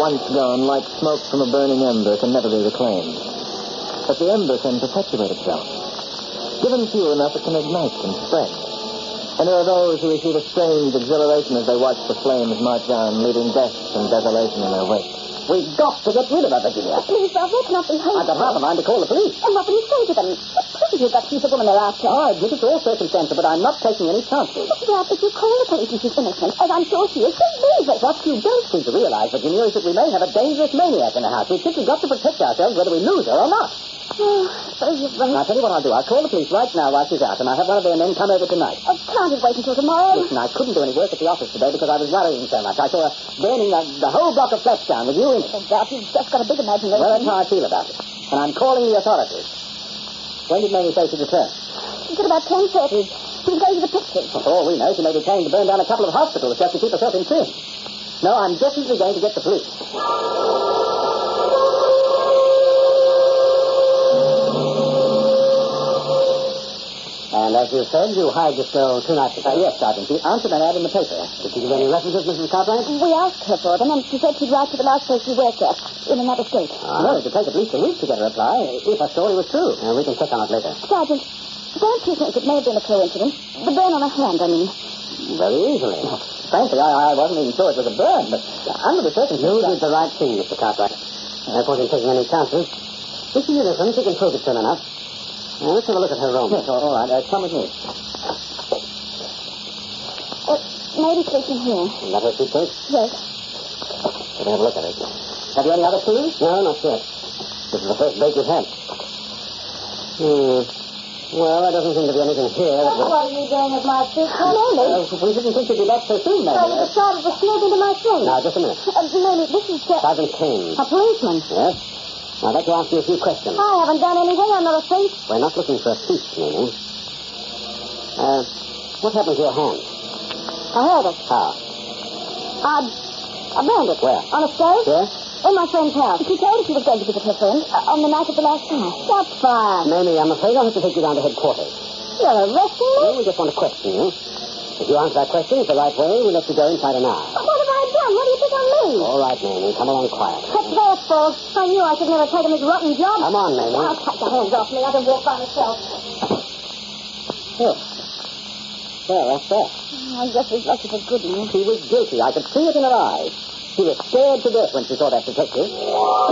once gone, like smoke from a burning ember, can never be reclaimed. But the ember can perpetuate itself. Given fuel enough, it can ignite and spread. And there are those who receive a strange exhilaration as they watch the flames march on, leaving death and desolation in their wake. We've got to get rid of her, Virginia. Please, Bob, let's not be hasty. I've got half a mind to call the police. And what will you say to them? What if you've got to keep the woman there after? Oh, I admit it's all circumstantial, but I'm not taking any chances. But, Bob, if you call the police and she's innocent, as I'm sure she is, she'll leave it. What you don't seem to realize, Virginia, is that we may have a dangerous maniac in the house. We've simply got to protect ourselves whether we lose her or not. Oh, so you're right. I'll tell you what I'll do. I'll call the police right now while she's out, and I'll have one of their men come over tonight. Oh, can't it wait until tomorrow? Listen, I couldn't do any work at the office today because I was worrying so much. I saw her burning the whole block of flats down with you in it. Oh, Bob, you've just got a big imagination. Well, that's how I feel about it. And I'm calling the authorities. When did Mamie say she'd return? It's at about 10:30. She was going to the pictures. For all we know, she may be planning to burn down a couple of hospitals just to keep herself in trim. No, I'm definitely going to get the police. And as you said, you hired this girl 2 nights ago. Yes, Sergeant. She answered an ad in the paper. Did she give any references, Mrs. Cartwright? We asked her for them, and she said she'd write to the last place she worked at, in another state. Well, it would take at least a week to get a reply, if her story was true. We can check on it later. Sergeant, don't you think it may have been a coincidence? The burn on her hand, I mean. Very easily. Frankly, I wasn't even sure it was a burn, but under the circumstances... You did the right thing, Mr. Cartwright. No point in taking any chances. If she's innocent, she can prove it soon enough. Now, let's have a look at her room. Yes, all right. Come with me. Maybe sleep in here. Is that her suitcase? Yes. Let me have a look at it. Have you any other clues? No, not yet. This is the first break you've had. Well, there doesn't seem to be anything here. What are you doing with my suitcase? Mamie. We didn't think you'd be back so soon, Mamie. So you decided to sneak into my thing? Now, just a minute. Mamie, this is Sergeant Kane. a policeman. Yes? I'd like to ask you a few questions. I haven't done anything. I'm not a thief. We're not looking for a thief, Mamie. What happened to your hand? I heard it. How? I burned it. Where? On a stove? Yes? In my friend's house. She told us she was going to visit her friend on the night of the last fire. What fire? Mamie, I'm afraid I'll have to take you down to headquarters. You're arresting me? No, we just want to question you. If you answer that question the right way, we'll let you go inside an hour. What have I done? What do you think of me? All right, Mamie. Come along quiet. What's their fault? I knew I should never have taken this rotten job. Come on, Mamie. I'll take your hands off me. I can walk by myself. Oh. Well, that's that. I guess he's lucky for good news. She was guilty. I could see it in her eyes. She was scared to death when she saw that detective.